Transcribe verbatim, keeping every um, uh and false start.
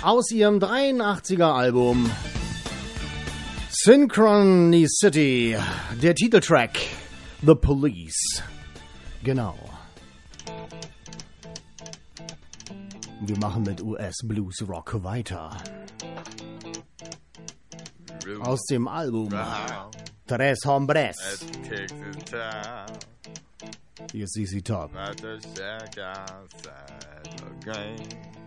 aus ihrem dreiundachtziger Album Synchronicity, der Titeltrack The Police. Genau. Wir machen mit U S-Blues-Rock weiter. Aus dem Album Tres Hombres. Hier ist C C Top. Not the shack outside the game.